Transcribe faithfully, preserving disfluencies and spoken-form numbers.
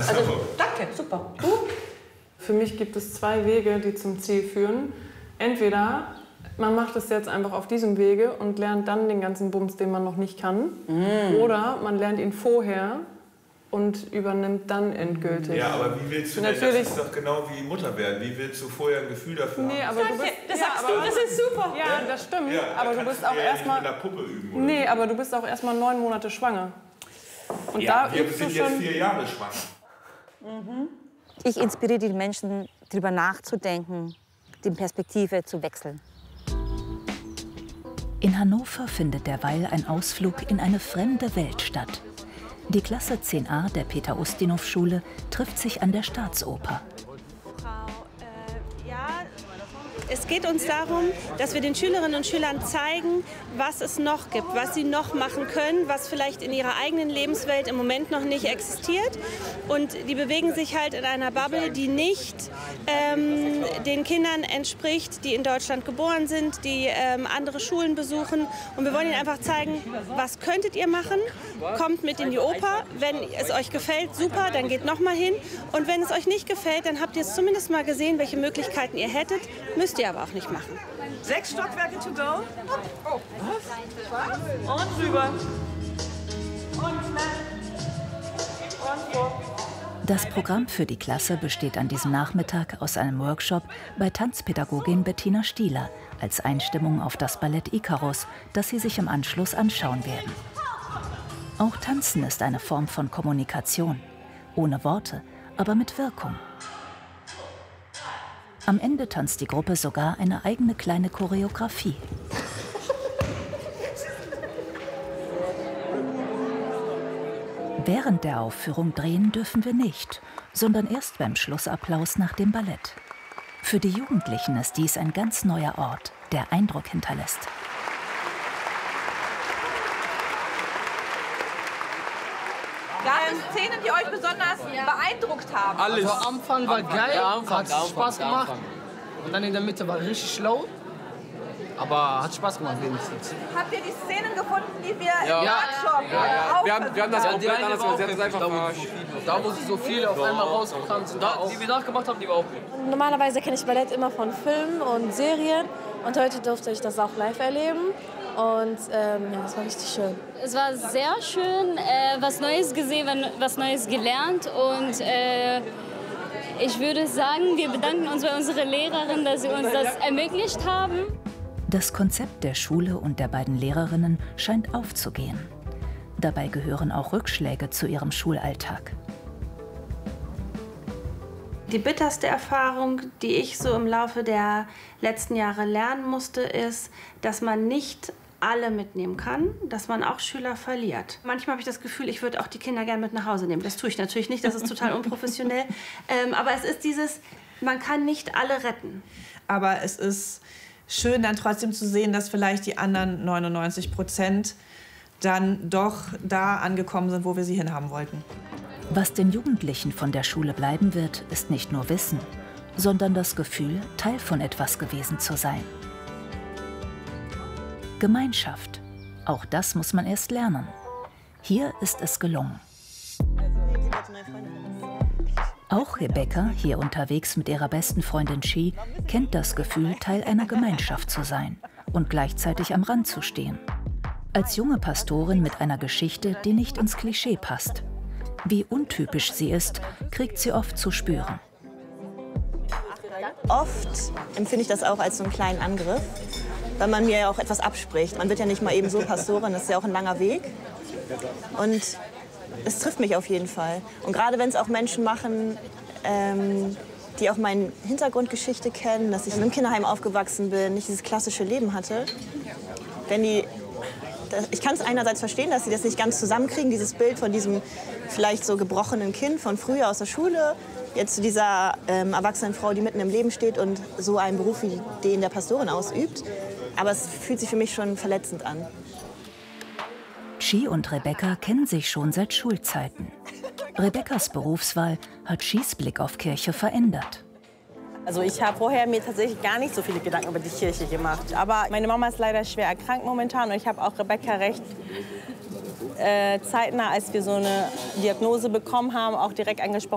Also, danke, super. Du? Für mich gibt es zwei Wege, die zum Ziel führen. Entweder man macht es jetzt einfach auf diesem Wege und lernt dann den ganzen Bums, den man noch nicht kann. Mm. Oder man lernt ihn vorher und übernimmt dann endgültig. Ja, aber wie willst du Natürlich, denn, das ist doch genau wie Mutter werden. Wie willst du vorher ein Gefühl dafür nee, haben? aber du bist, das ja, sagst aber, du, das ist super. Ja, das stimmt. Ja, aber du bist auch ja erstmal. mit einer Puppe üben, oder? Nee, aber du bist auch erstmal neun Monate schwanger. Und ja, da wir übst sind du jetzt schon vier Jahre schwanger. Mhm. Ich inspiriere die Menschen, darüber nachzudenken, die Perspektive zu wechseln. In Hannover findet derweil ein Ausflug in eine fremde Welt statt. Die Klasse zehn a der Peter-Ustinov-Schule trifft sich an der Staatsoper. Es geht uns darum, dass wir den Schülerinnen und Schülern zeigen, was es noch gibt, was sie noch machen können, was vielleicht in ihrer eigenen Lebenswelt im Moment noch nicht existiert. Und die bewegen sich halt in einer Bubble, die nicht ähm, den Kindern entspricht, die in Deutschland geboren sind, die ähm, andere Schulen besuchen. Und wir wollen ihnen einfach zeigen, was könntet ihr machen? Kommt mit in die Oper. Wenn es euch gefällt, super, dann geht noch mal hin. Und wenn es euch nicht gefällt, dann habt ihr es zumindest mal gesehen, welche Möglichkeiten ihr hättet. Müsst ihr aber auch nicht machen. Sechs Stockwerke to go. Oh. Was? Und rüber. Und schnell. Und vor. Das Programm für die Klasse besteht an diesem Nachmittag aus einem Workshop bei Tanzpädagogin Bettina Stieler als Einstimmung auf das Ballett Ikarus, das sie sich im Anschluss anschauen werden. Auch Tanzen ist eine Form von Kommunikation. Ohne Worte, aber mit Wirkung. Am Ende tanzt die Gruppe sogar eine eigene kleine Choreografie. Während der Aufführung drehen dürfen wir nicht, sondern erst beim Schlussapplaus nach dem Ballett. Für die Jugendlichen ist dies ein ganz neuer Ort, der Eindruck hinterlässt. Gab es Szenen, die euch besonders beeindruckt haben? Alles. Also am Anfang war geil, ja, Anfang, hat Anfang, Spaß gemacht. Und dann in der Mitte war richtig schlau. Aber hat Spaß gemacht wenigstens. Habt ihr die Szenen gefunden, die wir ja. im Workshop ja, ja. Wir haben, wir haben das ja, komplett anders gemacht. Sie haben es einfach verarscht. Da, wo so viele auf einmal rausgekommen sind, da, die wir nachgemacht haben, die wir auch gut. Normalerweise kenne ich Ballett immer von Filmen und Serien. Und heute durfte ich das auch live erleben. Und ähm, ja, es war richtig schön. Es war sehr schön, äh, was Neues gesehen, was Neues gelernt. Und äh, ich würde sagen, wir bedanken uns bei unserer Lehrerin, dass sie uns das ermöglicht haben. Das Konzept der Schule und der beiden Lehrerinnen scheint aufzugehen. Dabei gehören auch Rückschläge zu ihrem Schulalltag. Die bitterste Erfahrung, die ich so im Laufe der letzten Jahre lernen musste, ist, dass man nicht alle mitnehmen kann, dass man auch Schüler verliert. Manchmal habe ich das Gefühl, ich würde auch die Kinder gerne mit nach Hause nehmen. Das tue ich natürlich nicht, das ist total unprofessionell. ähm, aber es ist dieses, man kann nicht alle retten. Aber es ist schön, dann trotzdem zu sehen, dass vielleicht die anderen neunundneunzig Prozent dann doch da angekommen sind, wo wir sie hinhaben wollten. Was den Jugendlichen von der Schule bleiben wird, ist nicht nur Wissen, sondern das Gefühl, Teil von etwas gewesen zu sein. Gemeinschaft. Auch das muss man erst lernen. Hier ist es gelungen. Auch Rebecca, hier unterwegs mit ihrer besten Freundin Chi, kennt das Gefühl, Teil einer Gemeinschaft zu sein und gleichzeitig am Rand zu stehen. Als junge Pastorin mit einer Geschichte, die nicht ins Klischee passt. Wie untypisch sie ist, kriegt sie oft zu spüren. Oft empfinde ich das auch als so einen kleinen Angriff, weil man mir ja auch etwas abspricht. Man wird ja nicht mal eben so Pastorin, das ist ja auch ein langer Weg. Und es trifft mich auf jeden Fall. Und gerade wenn es auch Menschen machen, ähm, die auch meine Hintergrundgeschichte kennen, dass ich im Kinderheim aufgewachsen bin, nicht dieses klassische Leben hatte, wenn die ich kann es einerseits verstehen, dass sie das nicht ganz zusammenkriegen, dieses Bild von diesem vielleicht so gebrochenen Kind von früher aus der Schule, jetzt zu dieser ähm, erwachsenen Frau, die mitten im Leben steht und so einen Beruf wie den der Pastorin ausübt. Aber es fühlt sich für mich schon verletzend an. Chi und Rebecca kennen sich schon seit Schulzeiten. Rebeccas Berufswahl hat Chis Blick auf Kirche verändert. Also ich habe vorher mir tatsächlich gar nicht so viele Gedanken über die Kirche gemacht. Aber meine Mama ist leider schwer erkrankt momentan und ich habe auch Rebecca recht äh, zeitnah, als wir so eine Diagnose bekommen haben, auch direkt angesprochen.